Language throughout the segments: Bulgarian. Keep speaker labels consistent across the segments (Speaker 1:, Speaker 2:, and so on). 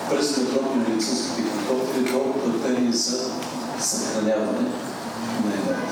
Speaker 1: през контрол на медицинските контролите до критерии за съхраняване на енергия.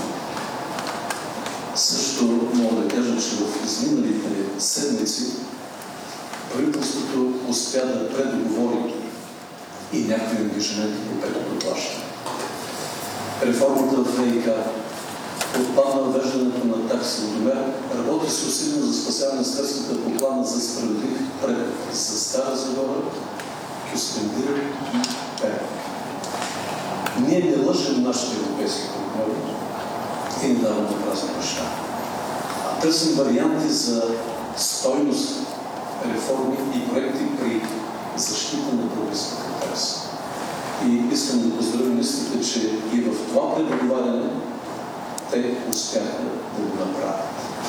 Speaker 1: Също мога да кажа, че в изминалите седмици правителството успя да предоговори и някои ангажименти по петото плащане. Реформата в ВиК, отпадна въвеждането на такси водомер, работи се усилено за спасяване на средствата по плана за справедлив преход за Стара Загора, Кюстендил и Перник. Ние не лъжим нашите европейски партньори и не даваме празни неща, а търсим варианти за стойност, реформи и проекти при защита на българската такса. И искам да поздравя министрите, че и в това предоговаряне те успяха да го направят.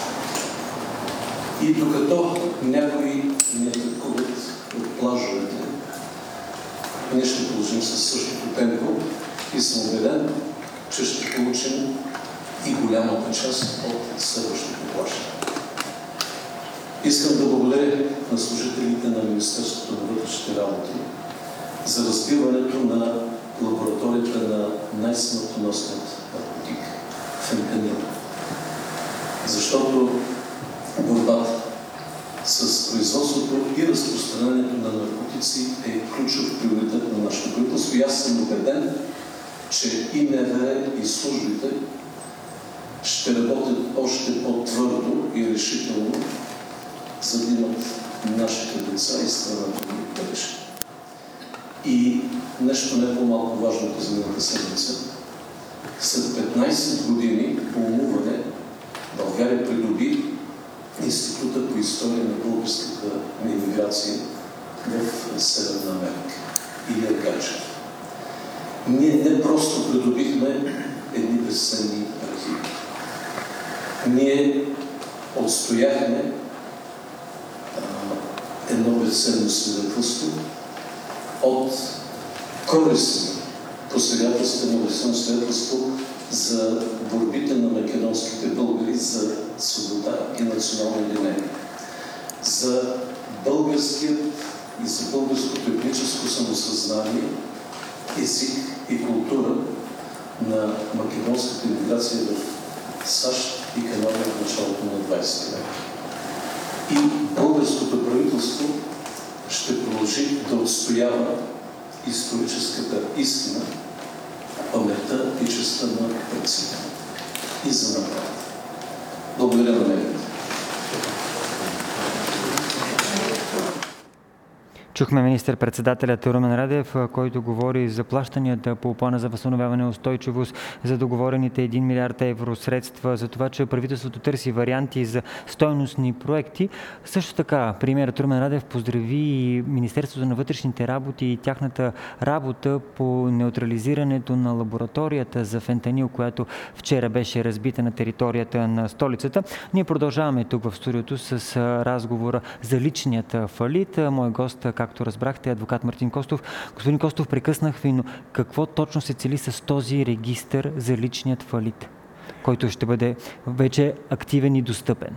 Speaker 1: И докато някои не атакуват от плажовете, ние ще продължим със същото темпо и съм убеден, че ще получим и голямата част от следващото плащане. Искам да благодаря на служителите на Министерството на вътрешните работи за разбиването на лабораторията на най-смъртоносният наркотик – фентанил. Защото борбата с производството и разпространението на наркотици е ключов приоритет на нашето правителство. И аз съм убеден, че и МВР, и службите ще работят още по-твърдо и решително, за да имат нашите деца и страната ни бъдеще. И нещо не по-малко важно за миналата седмица. След 15 години по умуване България придоби Института по история на българската емиграция в Северна Америка. Илия Гаджев. Ние не просто придобихме едни безценни архиви. Ние отстояхме едно безценно свидетелство от користни посегателства на безценно свидетелство за борбите на македонските българи за свобода и национално единение. За българският и за българското етническо самосъзнание, език и култура на македонската емиграция в САЩ и Канада в началото на 20 век. И българското правителство ще продължи да отстоява историческата истина, паметта и честта на предците. И за напред. Благодаря на медиите.
Speaker 2: Чухме министър-председателят Румен Радев, който говори за плащанията по плана за възстановяване и устойчивост, за договорените 1 милиард евро средства, за това, че правителството търси варианти за стойностни проекти. Също така, премиерът Румен Радев поздрави и Министерството на вътрешните работи и тяхната работа по неутрализирането на лабораторията за фентанил, която вчера беше разбита на територията на столицата. Ние продължаваме тук в студиото с разговора за личният фалит. Мой гост, както разбрахте, адвокат Мартин Костов. Господин Костов, прекъснах ви, но какво точно се цели с този регистър за личният фалит, който ще бъде вече активен и достъпен?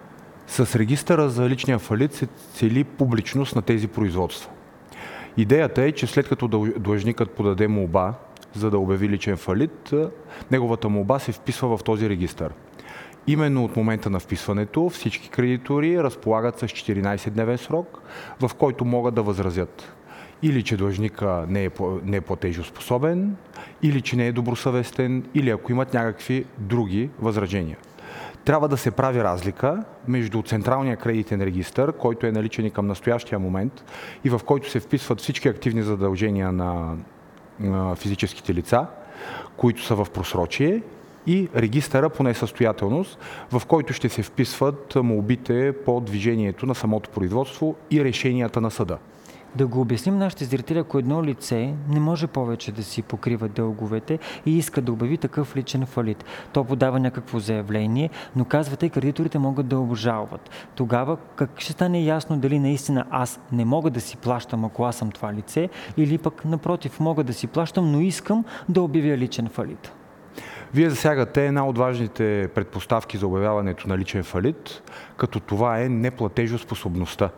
Speaker 3: С регистъра за личния фалит се цели публичност на тези производства. Идеята е, че след като длъжникът подаде молба, за да обяви личен фалит, неговата молба се вписва в този регистър. Именно от момента на вписването всички кредитори разполагат с 14-дневен срок, в който могат да възразят. Или че длъжника не е платежоспособен, или че не е добросъвестен, или ако имат някакви други възражения. Трябва да се прави разлика между Централния кредитен регистър, който е наличен и към настоящия момент и в който се вписват всички активни задължения на физическите лица, които са в просрочие, и регистъра по несъстоятелност, в който ще се вписват молбите по движението на самото производство и решенията на съда.
Speaker 2: Да го обясним нашите зрители, ако едно лице не може повече да си покрива дълговете и иска да обяви такъв личен фалит. То подава някакво заявление, но казвате, кредиторите могат да обжалват. Тогава как ще стане ясно дали наистина аз не мога да си плащам, ако аз съм това лице, или пък напротив, мога да си плащам, но искам да обявя личен фалит?
Speaker 3: Вие засягате една от важните предпоставки за обявяването на личен фалит, като това е неплатежоспособността.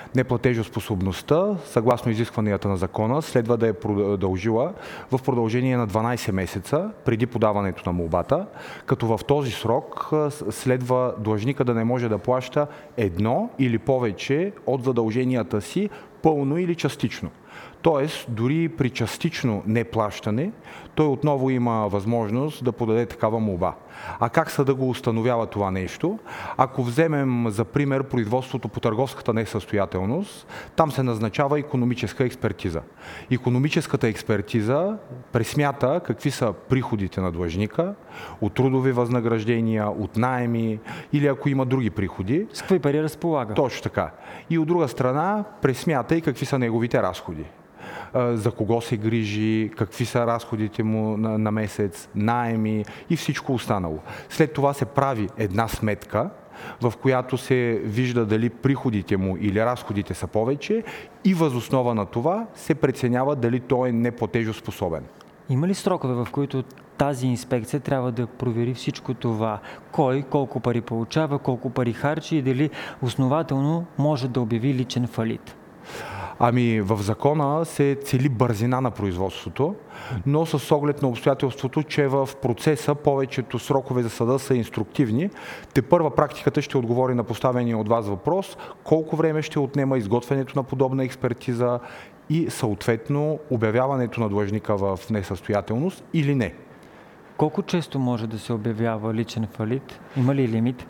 Speaker 3: неплатежоспособността, съгласно изискванията на закона, следва да е продължила в продължение на 12 месеца преди подаването на молбата, като в този срок следва длъжника да не може да плаща едно или повече от задълженията си пълно или частично. Тоест, дори при частично неплащане, той отново има възможност да подаде такава молба. А как съдът го установява това нещо? Ако вземем за пример производството по търговската несъстоятелност, там се назначава икономическа експертиза. Икономическата експертиза пресмята какви са приходите на длъжника от трудови възнаграждения, от наеми или ако има други приходи.
Speaker 2: С какви пари разполага?
Speaker 3: Точно така. И от друга страна пресмята и какви са неговите разходи. За кого се грижи, какви са разходите му на месец, наеми и всичко останало. След това се прави една сметка, в която се вижда дали приходите му или разходите са повече и въз основа на това се преценява дали той е неплатежоспособен.
Speaker 2: Има ли срокове, в които тази инспекция трябва да провери всичко това? Кой, колко пари получава, колко пари харчи и дали основателно може да обяви личен фалит?
Speaker 3: Ами в закона се цели бързина на производството, но с оглед на обстоятелството, че в процеса повечето срокове за съда са инструктивни, тепърва практиката ще отговори на поставения от вас въпрос колко време ще отнема изготвянето на подобна експертиза и съответно обявяването на длъжника в несъстоятелност или не.
Speaker 2: Колко често може да се обявява личен фалит? Има ли лимит?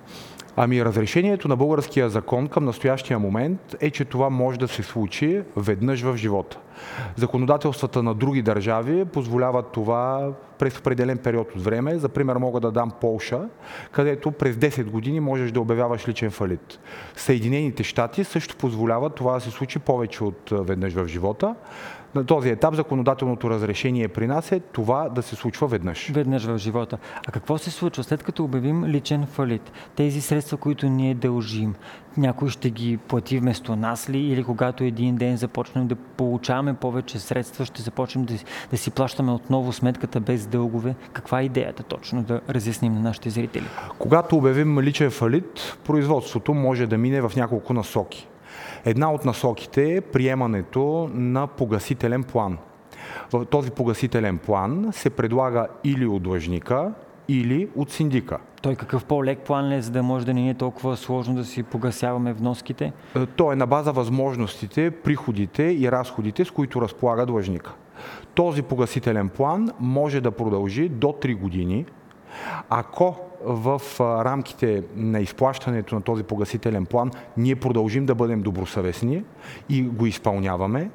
Speaker 3: Ами разрешението на българския закон към настоящия момент е, че това може да се случи веднъж в живота. Законодателствата на други държави позволяват това през определен период от време. За пример мога да дам Полша, където през 10 години можеш да обявяваш личен фалит. Съединените щати също позволяват това да се случи повече от веднъж в живота. На този етап законодателното разрешение при нас е това да се случва веднъж.
Speaker 2: Веднъж в живота. А какво се случва след като обявим личен фалит? Тези средства, които ние дължим, някой ще ги плати вместо нас ли? Или когато един ден започнем да получаваме повече средства, ще започнем да си плащаме отново сметката без дългове? Каква е идеята точно да разясним на нашите зрители?
Speaker 3: Когато обявим личен фалит, производството може да мине в няколко насоки. Една от насоките е приемането на погасителен план. В този погасителен план се предлага или от длъжника, или от синдика.
Speaker 2: Той какъв по-лек план ли е, за да може да не е толкова сложно да си погасяваме вноските?
Speaker 3: Той е на база възможностите, приходите и разходите, с които разполага длъжника. Този погасителен план може да продължи до 3 години, ако в рамките на изплащането на този погасителен план ние продължим да бъдем добросъвестни и го изпълняваме,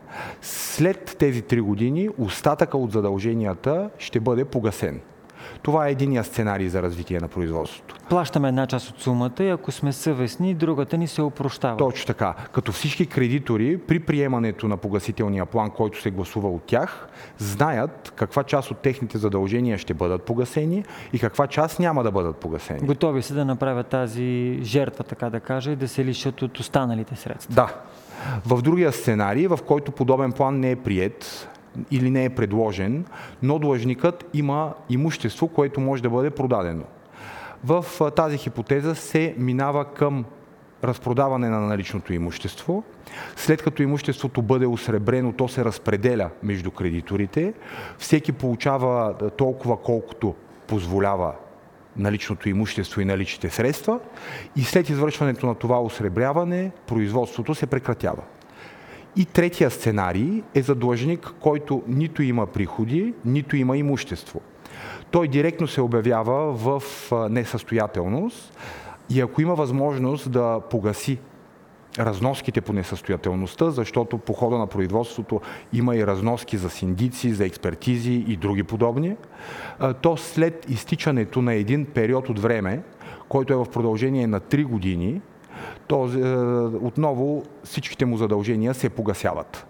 Speaker 3: след тези 3 години остатъка от задълженията ще бъде погасен. Това е единият сценарий за развитие на производството.
Speaker 2: Плащаме една част от сумата и ако сме съвестни, другата ни се опрощава.
Speaker 3: Точно така. Като всички кредитори при приемането на погасителния план, който се гласува от тях, знаят каква част от техните задължения ще бъдат погасени и каква част няма да бъдат погасени.
Speaker 2: Готови са да направят тази жертва, така да кажа, и да се лишат от останалите средства.
Speaker 3: Да. В другия сценарий, в който подобен план не е приет или не е предложен, но длъжникът има имущество, което може да бъде продадено. В тази хипотеза се минава към разпродаване на наличното имущество. След като имуществото бъде осребрено, то се разпределя между кредиторите. Всеки получава толкова, колкото позволява наличното имущество и наличните средства. И след извършването на това осребряване, производството се прекратява. И третия сценарий е за длъжник, който нито има приходи, нито има имущество. Той директно се обявява в несъстоятелност и ако има възможност да погаси разноските по несъстоятелността, защото по хода на производството има и разноски за синдици, за експертизи и други подобни, то след изтичането на един период от време, който е в продължение на 3 години, то отново всичките му задължения се погасяват.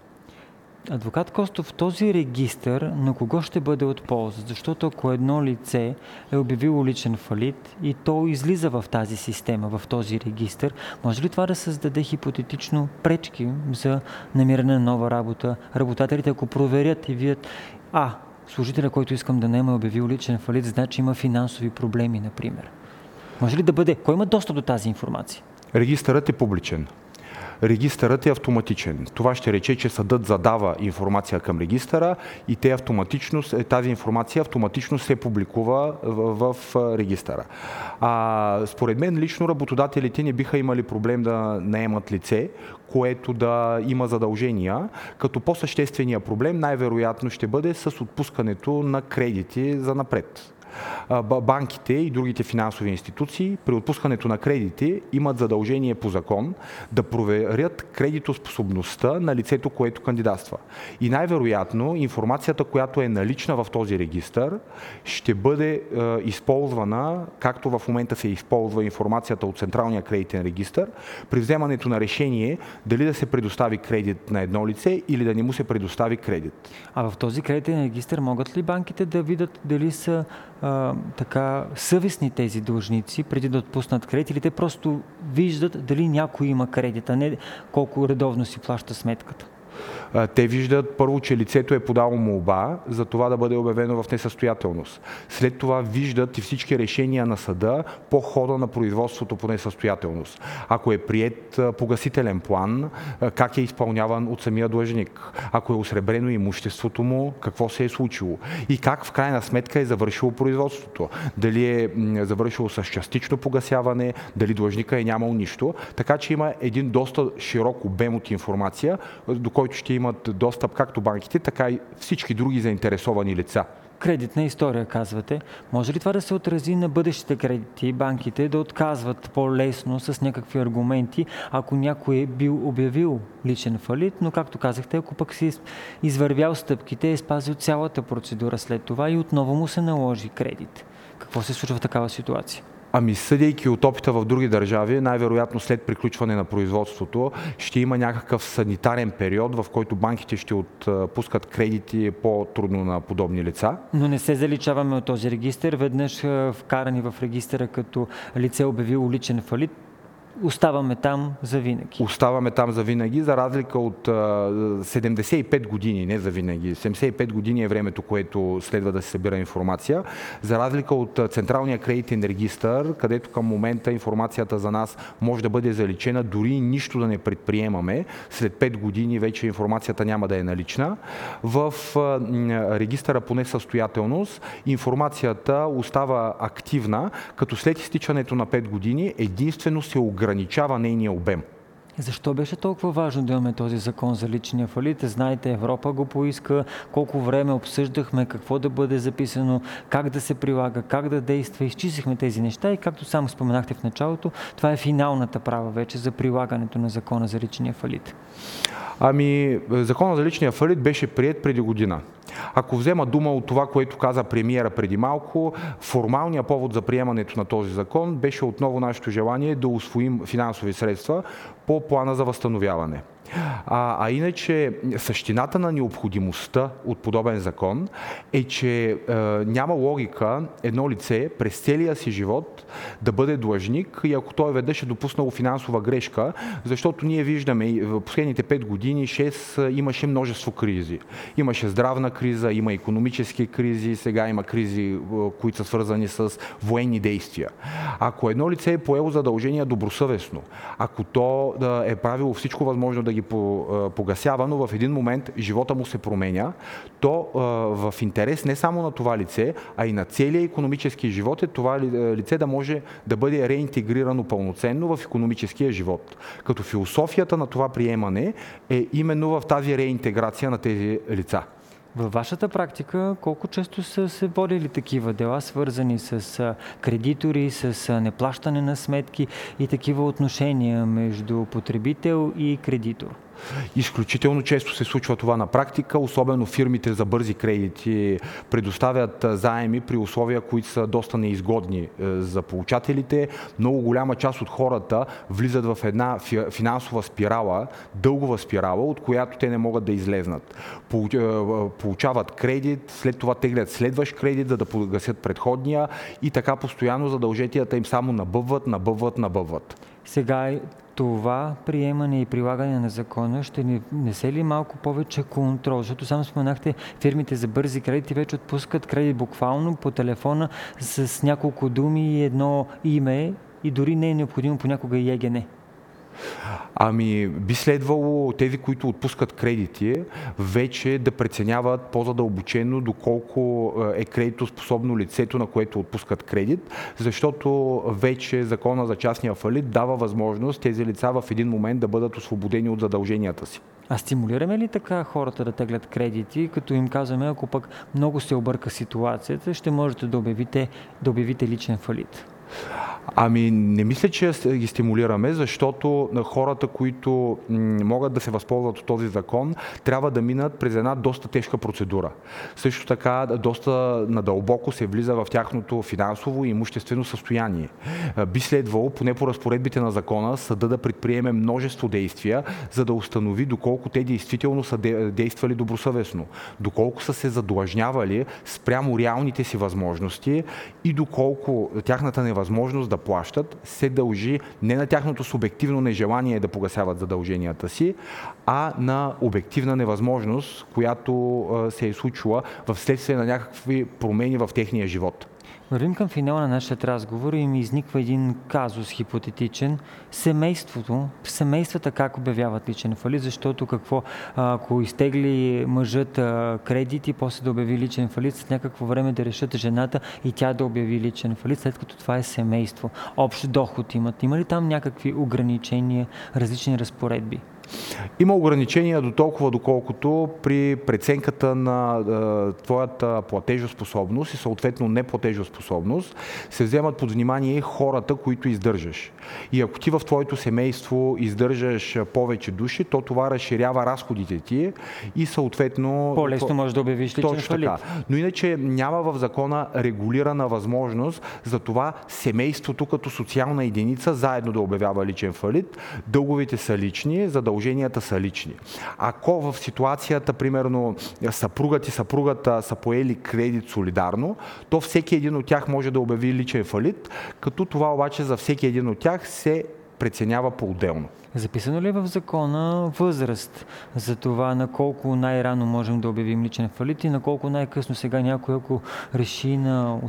Speaker 2: Адвокат Костов, този регистър на кого ще бъде от полза? Защото ако едно лице е обявило личен фалит и то излиза в тази система, в този регистър, може ли това да създаде хипотетично пречки за намиране на нова работа? Работодателите, ако проверят и видят, служителя, който искам да наема, е обявил личен фалит, значи има финансови проблеми, например. Може ли да бъде? Кой има достъп до тази информация?
Speaker 3: Регистърът е публичен. регистърът е автоматичен. Това ще рече, че съдът задава информация към регистъра и тази информация автоматично се публикува в регистъра. Според мен лично работодателите не биха имали проблем да наемат лице, което да има задължения, като по-същественият проблем най-вероятно ще бъде с отпускането на кредити за напред. Банките и другите финансови институции при отпускането на кредити имат задължение по закон да проверят кредитоспособността на лицето, което кандидатства. И най-вероятно информацията, която е налична в този регистър, ще бъде използвана, както в момента се използва информацията от Централния кредитен регистър, при вземането на решение дали да се предостави кредит на едно лице или да не му се предостави кредит.
Speaker 2: А в този кредитен регистър могат ли банките да видят дали са така съвестни тези длъжници преди да отпуснат кредит, или те просто виждат дали някой има кредит, а не колко редовно си плаща сметката?
Speaker 3: Те виждат първо, че лицето е подало молба за това да бъде обявено в несъстоятелност. След това виждат и всички решения на съда по хода на производството по несъстоятелност. Ако е приет погасителен план, как е изпълняван от самия длъжник. Ако е осребрено имуществото му, какво се е случило. И как в крайна сметка е завършило производството. Дали е завършило с частично погасяване, дали длъжника е нямал нищо. Така че има един доста широк обем от информация, до който ще имат достъп както банките, така и всички други заинтересовани лица.
Speaker 2: Кредитна история, казвате. Може ли това да се отрази на бъдещите кредити, банките да отказват по-лесно с някакви аргументи, ако някой е бил обявил личен фалит, но както казахте, ако пък си извървял стъпките, е спазил цялата процедура след това и отново му се наложи кредит? Какво се случва в такава ситуация?
Speaker 3: Съдейки от опита в други държави, най-вероятно след приключване на производството ще има някакъв санитарен период, в който банките ще отпускат кредити по-трудно на подобни лица.
Speaker 2: Но не се заличаваме от този регистър. Веднъж вкарани в регистъра като лице обявило личен фалит, оставаме там за винаги.
Speaker 3: Оставаме там за винаги, за разлика от 75 години, не за винаги. 75 години е времето, което следва да се събира информация. За разлика от Централния кредитен регистър, където към момента информацията за нас може да бъде заличена, дори нищо да не предприемаме. След 5 години вече информацията няма да е налична. В регистъра по несъстоятелност информацията остава активна, като след изтичането на 5 години единствено се ограничава нейния обем.
Speaker 2: Защо беше толкова важно да имаме този закон за личния фалит? Знаете, Европа го поиска, колко време обсъждахме, какво да бъде записано, как да се прилага, как да действа. Изчистихме тези неща и както само споменахте в началото, това е финалната права вече за прилагането на закона за личния фалит.
Speaker 3: Законът за личния фалит беше приет преди година. Ако взема дума от това, което каза премиера преди малко, формалният повод за приемането на този закон беше отново нашето желание да усвоим финансови средства по плана за възстановяване. Иначе същината на необходимостта от подобен закон е, че няма логика едно лице през целия си живот да бъде длъжник и ако той веднъж е допуснало финансова грешка, защото ние виждаме в последните 5 години, 6 имаше множество кризи. Имаше здравна криза, има икономически кризи, сега има кризи, които са свързани с военни действия. Ако едно лице е поело задължения добросъвестно, ако то е правило всичко възможно да ги погасява, но в един момент живота му се променя, то в интерес не само на това лице, а и на целия икономически живот е това лице да може да бъде реинтегрирано пълноценно в икономическия живот. Като философията на това приемане е именно в тази реинтеграция на тези лица.
Speaker 2: Във вашата практика колко често са се водили такива дела, свързани с кредитори, с неплащане на сметки и такива отношения между потребител и кредитор?
Speaker 3: Изключително често се случва това на практика, особено фирмите за бързи кредити предоставят заеми при условия, които са доста неизгодни за получателите. Много голяма част от хората влизат в една финансова спирала, дългова спирала, от която те не могат да излезнат. Получават кредит, след това теглят следващ кредит, за да погасят предходния и така постоянно задълженията им само набъбват.
Speaker 2: Сега това приемане и прилагане на закона ще ни внесе ли малко повече контрол? Защото само споменахте, фирмите за бързи кредити вече отпускат кредит буквално по телефона с няколко думи и едно име и дори не е необходимо понякога и ЕГН.
Speaker 3: Ами, би следвало тези, които отпускат кредити, вече да преценяват по-задълбочено доколко е кредитоспособно лицето, на което отпускат кредит, защото вече закона за частния фалит дава възможност тези лица в един момент да бъдат освободени от задълженията си.
Speaker 2: А стимулираме ли така хората да теглят кредити, като им казваме, ако пък много се обърка ситуацията, ще можете да обявите личен фалит?
Speaker 3: Ами, не мисля, че ги стимулираме, защото на хората, които могат да се възползват от този закон, трябва да минат през една доста тежка процедура. Също така, доста надълбоко се влиза в тяхното финансово и имуществено състояние. Би следвало, поне по разпоредбите на закона, съда да предприеме множество действия, за да установи доколко те действително са действали добросъвестно, доколко са се задлъжнявали спрямо реалните си възможности и доколко тяхната невъзможност да плащат се дължи не на тяхното субективно нежелание да погасяват задълженията си, а на обективна невъзможност, която се е случила в следствие на някакви промени в техния живот.
Speaker 2: Вървим към финала на нашия разговор и ми изниква един казус хипотетичен. Семействата как обявяват личен фалит, защото ако изтегли мъжът кредит и после да обяви личен фалит, след някакво време да решат жената и тя да обяви личен фалит, след като това е семейство. Общ доход имат. Има ли там някакви ограничения, различни разпоредби?
Speaker 3: Има ограничения до толкова, доколкото при преценката на твоята платежоспособност и съответно неплатежоспособност се вземат под внимание хората, които издържаш. И ако ти в твоето семейство издържаш повече души, то това разширява разходите ти и съответно...
Speaker 2: По-лесно можеш да обявиш личен фалит.
Speaker 3: Така. Но иначе няма в закона регулирана възможност за това семейството като социална единица заедно да обявява личен фалит. Дълговете са лични, задълженията са лични. Ако в ситуацията, примерно, съпругът и съпругата са поели кредит солидарно, то всеки един от тях може да обяви личен фалит, като това обаче за всеки един от тях се преценява по-отделно.
Speaker 2: Записано ли е в закона възраст за това на колко най-рано можем да обявим личен фалит и на колко най-късно? Сега някой, ако реши на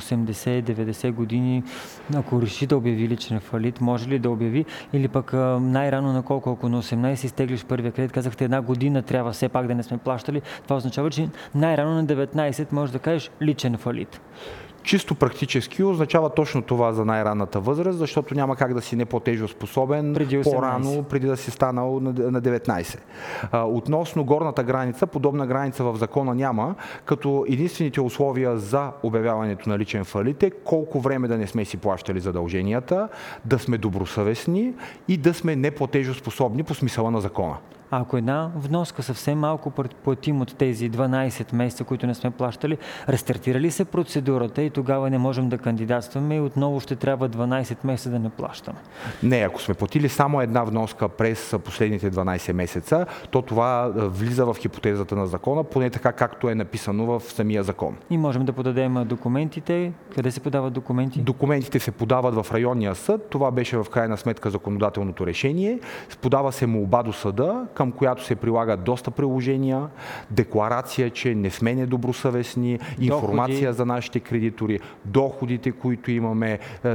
Speaker 2: 80-90 години, ако реши да обяви личен фалит, може ли да обяви? Или пък най-рано на колко, ако на 18 изтеглиш първия кредит, казахте една година трябва все пак да не сме плащали, това означава, че най-рано на 19 можеш да кажеш личен фалит.
Speaker 3: Чисто практически означава точно това за най-ранната възраст, защото няма как да си неплатежоспособен по-рано, преди да си станал на 19. Относно горната граница, подобна граница в закона няма, като единствените условия за обявяването на личен фалит е колко време да не сме си плащали задълженията, да сме добросъвестни и да сме неплатежоспособни по смисъла на закона.
Speaker 2: А ако една вноска съвсем малко платим от тези 12 месеца, които не сме плащали, рестартира ли се процедурата и тогава не можем да кандидатстваме и отново ще трябва 12 месеца да не плащаме?
Speaker 3: Не, ако сме платили само една вноска през последните 12 месеца, то това влиза в хипотезата на закона, поне така както е написано в самия закон.
Speaker 2: И можем да подадем документите. Къде се подават документи?
Speaker 3: Документите се подават в районния съд. Това беше в крайна сметка законодателното решение. Подава се молба до съда, към която се прилагат доста приложения, декларация, че не сме недобросъвестни, информация за нашите кредитори, доходите, които имаме,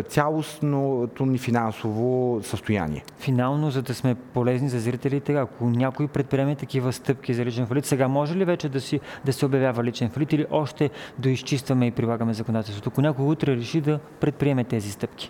Speaker 3: цялостното ни финансово състояние.
Speaker 2: Финално, за да сме полезни за зрителите, ако някой предприеме такива стъпки за личен фалит, сега може ли вече да се обявява личен фалит или още доизчистваме и прилагаме законодателството? Ако някой утре реши да предприеме тези стъпки?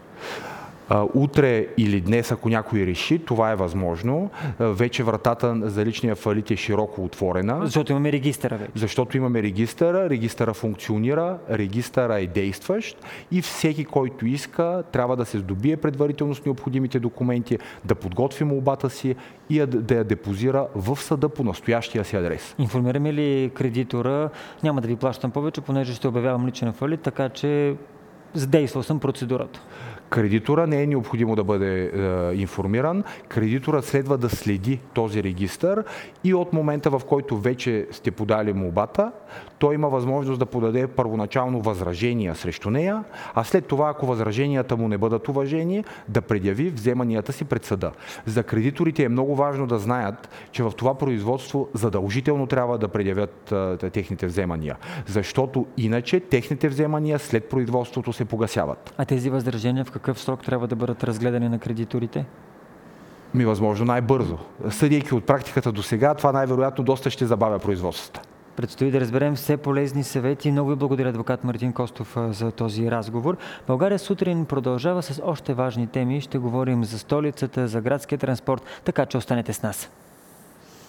Speaker 3: Утре или днес, ако някой реши, това е възможно. Вече вратата за личния фалит е широко отворена.
Speaker 2: Защото имаме регистъра вече.
Speaker 3: Защото имаме регистъра, регистъра функционира, регистъра е действащ и всеки, който иска, трябва да се здобие предварително с необходимите документи, да подготви молбата си и да я депозира в съда по настоящия си адрес.
Speaker 2: Информираме ли кредитора, няма да ви плащам повече, понеже ще обявявам личен фалит, така че задействал съм процедурата?
Speaker 3: Кредитора не е необходимо да бъде информиран. Кредиторът следва да следи този регистър и от момента, в който вече сте подали молбата, той има възможност да подаде първоначално възражения срещу нея, а след това, ако възраженията му не бъдат уважени, да предяви вземанията си пред съда. За кредиторите е много важно да знаят, че в това производство задължително трябва да предявят техните вземания, защото иначе техните вземания след производството се погасяват.
Speaker 2: А тези възражения в какъв срок трябва да бъдат разгледани на кредиторите?
Speaker 3: Възможно най-бързо. Съдейки от практиката до сега, това най-вероятно доста ще забавя производствата.
Speaker 2: Предстои да разберем все полезни съвети. Много ви благодаря, адвокат Мартин Костов, за този разговор. България сутрин продължава с още важни теми. Ще говорим за столицата, за градския транспорт, така че останете с нас.